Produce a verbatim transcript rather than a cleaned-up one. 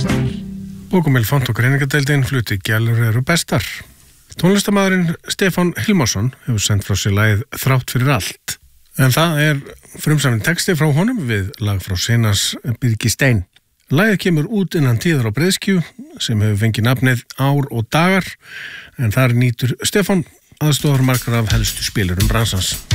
Bókumilfont og greiningadeildin flutti Gjallur eru bestar. Tónlistarmaðurinn Stefán Hilmarsson hefur sendt frá sér lagið Þrátt fyrir allt. En það er frumsaminn texti frá honum við lag frá Sinas Birgi Stein. Lagið kemur út innan tíðar á Breiðskju sem hefur fengið nafnið Ár og dagar en þar nýtur Stefán aðstofar margar af helstu spilurum bransans.